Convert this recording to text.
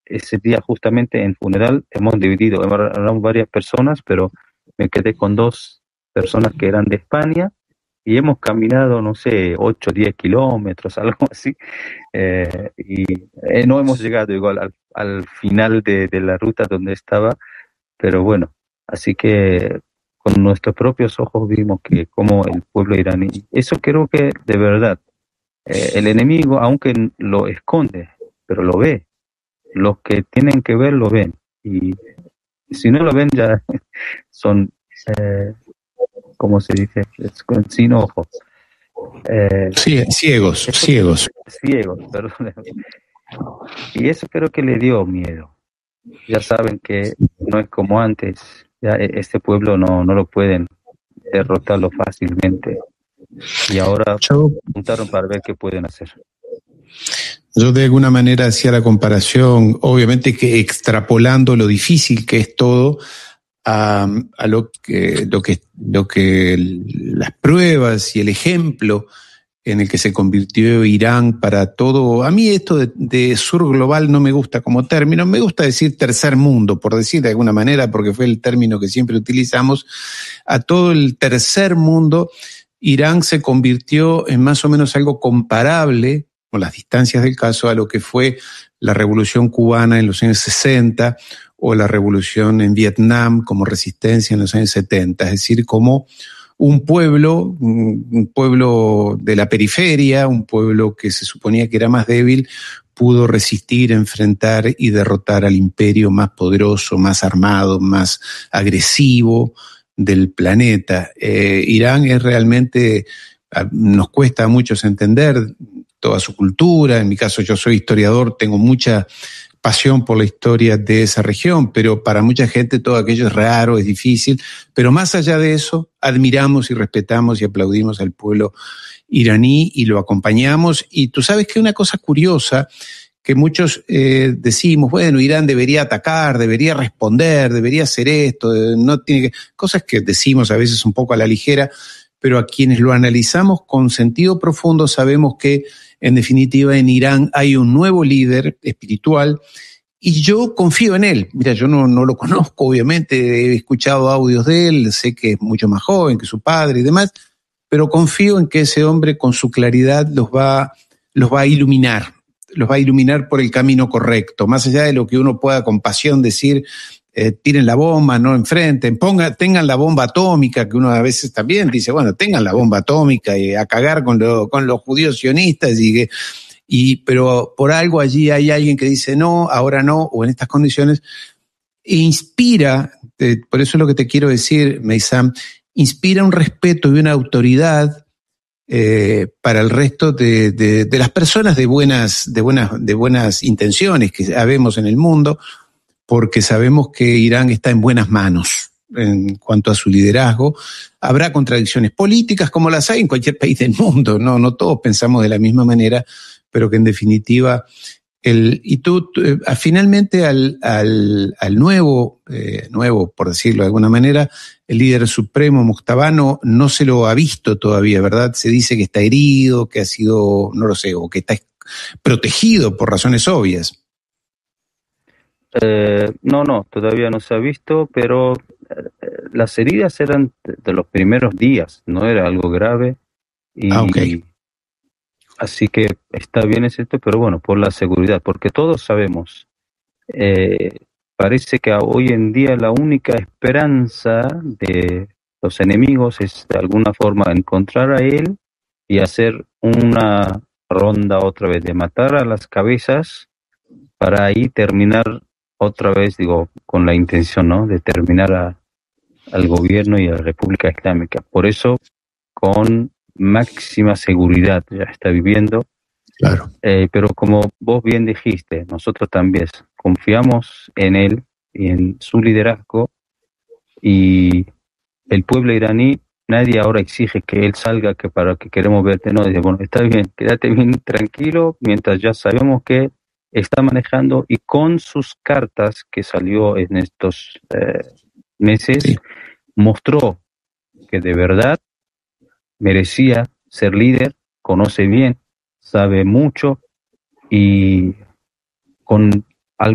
ese día justamente en funeral hemos dividido, éramos varias personas, pero me quedé con dos personas que eran de España y hemos caminado, no sé, 8 o 10 kilómetros, algo así, y no hemos llegado igual al final de la ruta donde estaba, pero bueno, así que con nuestros propios ojos vimos que como el pueblo iraní, eso creo que de verdad, el enemigo, aunque lo esconde, pero lo ve, los que tienen que ver lo ven, y si no lo ven ya son, eh, ¿cómo se dice? Sin ojos. Sí, ciegos. Ciegos, perdón. Y eso creo que le dio miedo. Ya saben que no es como antes, ya este pueblo no lo pueden derrotarlo fácilmente. Y ahora juntaron para ver qué pueden hacer. Yo de alguna manera hacía la comparación, obviamente que extrapolando lo difícil que es todo a lo que las pruebas y el ejemplo en el que se convirtió Irán para todo. A mí esto de sur global no me gusta como término, me gusta decir tercer mundo, por decir de alguna manera, porque fue el término que siempre utilizamos. A todo el tercer mundo, Irán se convirtió en más o menos algo comparable, con las distancias del caso, a lo que fue la Revolución Cubana en los años 60 o la Revolución en Vietnam como resistencia en los años 70, es decir, como un pueblo de la periferia, un pueblo que se suponía que era más débil, pudo resistir, enfrentar y derrotar al imperio más poderoso, más armado, más agresivo del planeta. Irán es realmente, nos cuesta a muchos entender toda su cultura. En mi caso, yo soy historiador, tengo mucha pasión por la historia de esa región, pero para mucha gente todo aquello es raro, es difícil, pero más allá de eso, admiramos y respetamos y aplaudimos al pueblo iraní y lo acompañamos. Y tú sabes que una cosa curiosa, que muchos decimos, bueno, Irán debería atacar, debería responder, debería hacer esto, no tiene que, cosas que decimos a veces un poco a la ligera, pero a quienes lo analizamos con sentido profundo sabemos que en definitiva en Irán hay un nuevo líder espiritual y yo confío en él. Mira, yo no lo conozco, obviamente, he escuchado audios de él, sé que es mucho más joven que su padre y demás, pero confío en que ese hombre con su claridad los va a iluminar por el camino correcto, más allá de lo que uno pueda con pasión decir, tiren la bomba, no enfrenten, tengan la bomba atómica, que uno a veces también dice, bueno, tengan la bomba atómica y a cagar con los judíos sionistas, pero por algo allí hay alguien que dice no, ahora no, o en estas condiciones, e inspira, por eso es lo que te quiero decir, Meysam, inspira un respeto y una autoridad para el resto de las personas de buenas intenciones que habemos en el mundo, porque sabemos que Irán está en buenas manos en cuanto a su liderazgo. Habrá contradicciones políticas como las hay en cualquier país del mundo, no todos pensamos de la misma manera, pero que en definitiva finalmente al nuevo, por decirlo de alguna manera, el líder supremo Mujtaba no se lo ha visto todavía, ¿verdad? Se dice que está herido, que ha sido, no lo sé, o que está protegido por razones obvias. No, todavía no se ha visto, pero las heridas eran de los primeros días, no era algo grave. Okay. Así que está bien esto, pero bueno, por la seguridad, porque todos sabemos, parece que hoy en día la única esperanza de los enemigos es de alguna forma encontrar a él y hacer una ronda otra vez de matar a las cabezas para ahí terminar otra vez, con la intención, ¿no?, de terminar al gobierno y a la República Islámica. Por eso, con máxima seguridad ya está viviendo. Claro. Pero como vos bien dijiste, nosotros también confiamos en él y en su liderazgo, y el pueblo iraní, nadie ahora exige que él salga, que para que queremos verte, no, dice, bueno, está bien, quédate bien tranquilo, mientras ya sabemos que está manejando, y con sus cartas que salió en estos meses, sí, mostró que de verdad merecía ser líder, conoce bien, sabe mucho, y con